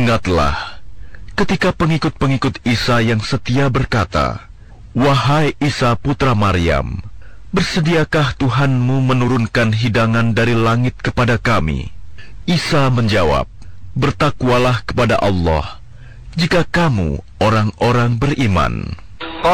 Ingatlah, ketika pengikut-pengikut Isa yang setia berkata, "Wahai Isa putra Maryam, bersediakah Tuhanmu menurunkan hidangan dari langit kepada kami?" Isa menjawab, "Bertakwalah kepada Allah, jika kamu orang-orang beriman."